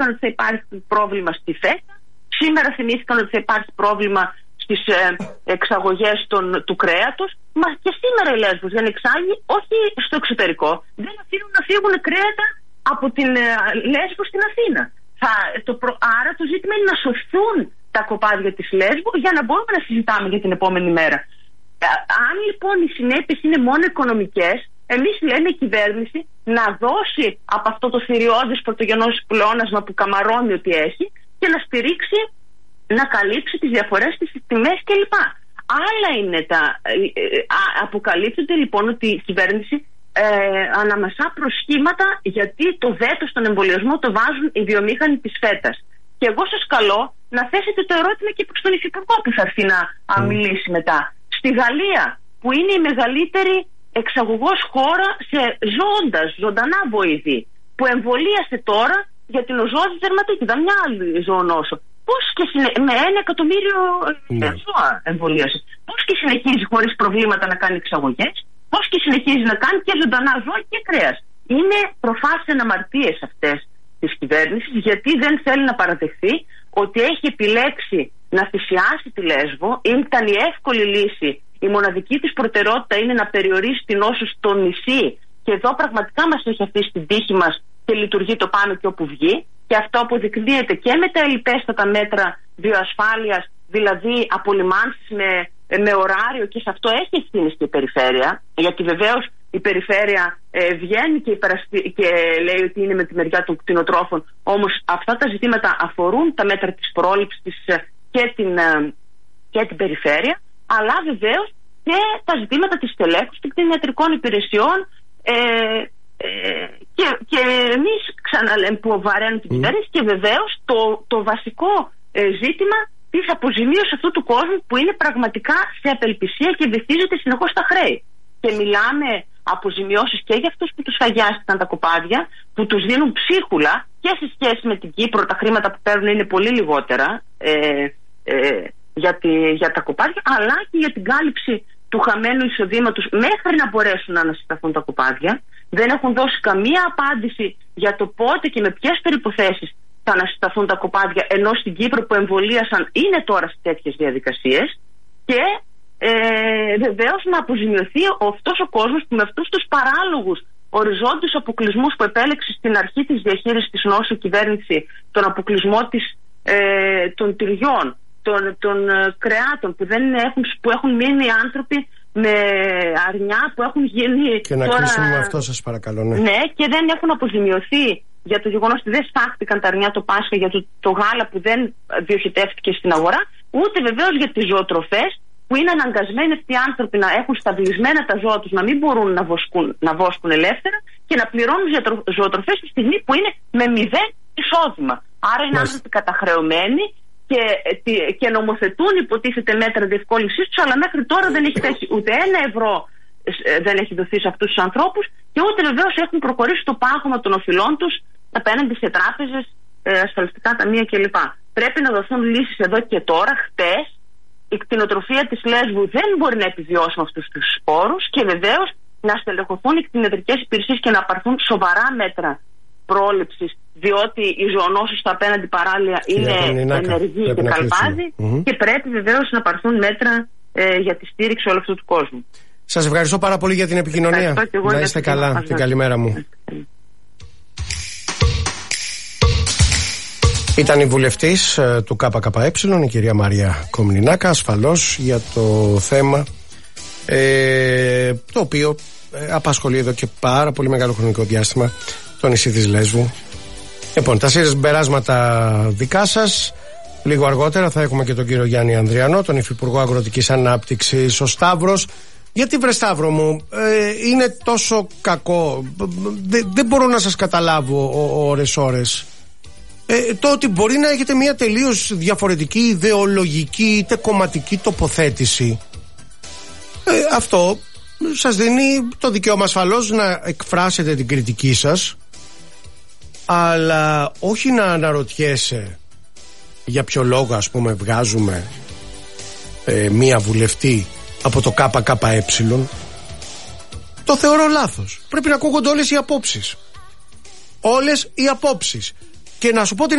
θυμήθηκαν ότι θα υπάρχει πρόβλημα στη φέστα, σήμερα θυμήθηκαν ότι θα υπάρχει πρόβλημα στις εξαγωγές του κρέατος. Μα και σήμερα η Λέσβος για να εξάγει, όχι στο εξωτερικό, δεν αφήνουν να φύγουν κρέατα από την Λέσβο στην Αθήνα. Άρα το ζήτημα είναι να σωθούν τα κοπάδια της Λέσβου για να μπορούμε να συζητάμε για την επόμενη μέρα. Αν λοιπόν οι συνέπειες είναι μόνο οικονομικές, εμείς λέμε η κυβέρνηση να δώσει από αυτό το θηριώδες πρωτογενώς πλεόνασμα που καμαρώνει ότι έχει και να στηρίξει, να καλύψει τις διαφορές στις τιμές κλπ. Άλλα είναι αποκαλύπτεται λοιπόν ότι η κυβέρνηση αναμασά προσχήματα, γιατί το βέτο στον εμβολιασμό το βάζουν οι βιομήχανοι της φέτας. Και εγώ σας καλώ να θέσετε το ερώτημα και προς τον Υφυπουργό που θα έρθει να μιλήσει μετά. Στη Γαλλία, που είναι η μεγαλύτερη εξαγωγός χώρα σε ζωντανά βοηδή, που εμβολίασε τώρα για την οζότη δερματίτιδα, μια άλλη ζωονόσο. Πώς και με 1 εκατομμύριο ζώα εμβολίασε. Πώς και συνεχίζει χωρίς προβλήματα να κάνει εξαγωγές, πώς και συνεχίζει να κάνει και ζωντανά ζώα και κρέας. Είναι προφάσεις αναμαρτίες αυτές της κυβέρνησης, γιατί δεν θέλει να παραδεχθεί ότι έχει επιλέξει να θυσιάσει τη Λέσβο. Ήταν η εύκολη λύση. Η μοναδική της προτεραιότητα είναι να περιορίσει την νόσο στο νησί, και εδώ πραγματικά μας έχει αφήσει την τύχη μας και λειτουργεί το πάνω και όπου βγει. Και αυτό αποδεικνύεται και με τα ελλιπέστατα μέτρα βιοασφάλειας, δηλαδή απολυμάνσεις με ωράριο, και σε αυτό έχει ευθύνη και η περιφέρεια, γιατί βεβαίως η περιφέρεια βγαίνει και λέει ότι είναι με τη μεριά των κτηνοτρόφων, όμως αυτά τα ζητήματα αφορούν τα μέτρα της πρόληψης και την περιφέρεια, αλλά βεβαίως και τα ζητήματα της τελέχωσης των κτηνιατρικών υπηρεσιών, και εμείς ξαναλέμε που βαραίνουν την κυβέρνηση, και βεβαίως το βασικό ζήτημα της αποζημίωσης αυτού του κόσμου που είναι πραγματικά σε απελπισία και βυθίζεται συνεχώς στα χρέη. Και μιλάμε αποζημιώσεις και για αυτούς που τους φαγιάστηκαν τα κοπάδια, που τους δίνουν ψίχουλα, και σε σχέση με την Κύπρο τα χρήματα που παίρνουν είναι πολύ λιγότερα για τα κοπάδια, αλλά και για την κάλυψη του χαμένου εισοδήματος μέχρι να μπορέσουν να ανασυσταθούν τα κοπάδια. Δεν έχουν δώσει καμία απάντηση για το πότε και με ποιες περιποθέσεις θα ανασυσταθούν τα κοπάδια, ενώ στην Κύπρο που εμβολίασαν είναι τώρα σε τέτοιες διαδικασίες. Και βεβαίως να αποζημιωθεί αυτός ο κόσμος που με αυτούς τους παράλογους οριζόντιους αποκλεισμούς που επέλεξε στην αρχή της διαχείρισης της νόσου κυβέρνηση, τον αποκλεισμό των τυριών, των κρεάτων που έχουν μείνει άνθρωποι με αρνιά, που έχουν γίνει. Και να κλείσουμε με αυτό, σας παρακαλώ. Ναι, και δεν έχουν αποζημιωθεί για το γεγονός ότι δεν σφάχτηκαν τα αρνιά το Πάσχα, για το γάλα που δεν διοχετεύτηκε στην αγορά, ούτε βεβαίως για τις ζωοτροφές, που είναι αναγκασμένοι αυτοί οι άνθρωποι να έχουν σταυλισμένα τα ζώα τους, να μην μπορούν να βόσκουν ελεύθερα και να πληρώνουν ζωοτροφές τη στιγμή που είναι με 0 εισόδημα. Άρα είναι άνθρωποι καταχρεωμένοι και νομοθετούν υποτίθεται μέτρα διευκόλυνσής τους, αλλά μέχρι τώρα δεν έχει πέσει ούτε 1 ευρώ, δεν έχει δοθεί σε αυτούς τους ανθρώπους, και ούτε βεβαίως έχουν προχωρήσει το πάγωμα των οφειλών τους απέναντι σε τράπεζες, ασφαλιστικά ταμεία κλπ. Πρέπει να δοθούν λύσεις εδώ και τώρα. Χτες η κτηνοτροφία της Λέσβου δεν μπορεί να επιβιώσει με αυτούς τους όρους, και βεβαίως να στελεχωθούν οι κτηνιατρικές υπηρεσίες και να πάρθουν σοβαρά μέτρα πρόληψης, διότι η ζωονόσος στα απέναντι παράλια είναι ενεργή και καλπάζει, και πρέπει βεβαίως να πάρθουν μέτρα για τη στήριξη όλου αυτού του κόσμου. Σας ευχαριστώ πάρα πολύ για την επικοινωνία. Να είστε καλά. Την καλημέρα μου. Ήταν η βουλευτής του ΚΚΕ, η κυρία Μαρία Κομνηνάκα, ασφαλώς για το θέμα το οποίο απασχολεί εδώ και πάρα πολύ μεγάλο χρονικό διάστημα το νησί της Λέσβου. Λοιπόν, τα συμπεράσματα δικά σας. Λίγο αργότερα θα έχουμε και τον κύριο Γιάννη Ανδριανό, τον Υφυπουργό Αγροτικής Ανάπτυξης. Ο Σταύρος, γιατί βρε Σταύρο μου, είναι τόσο κακό, δεν μπορώ να σας καταλάβω ώρες. Το ότι μπορεί να έχετε μια τελείως διαφορετική ιδεολογική είτε κομματική τοποθέτηση, αυτό σας δίνει το δικαίωμα ασφαλώς να εκφράσετε την κριτική σας, αλλά όχι να αναρωτιέσαι για ποιο λόγο, ας πούμε, βγάζουμε μία βουλευτή από το ΚΚΕ. Το θεωρώ λάθος. Πρέπει να ακούγονται όλες οι απόψεις. Όλες οι απόψεις. Και να σου πω την